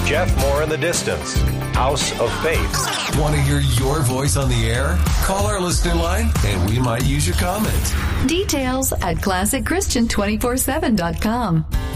Jeff Moore in the Distance, House of Faith. Want to hear your voice on the air? Call our listener line and we might use your comment. Details at ClassicChristian247.com.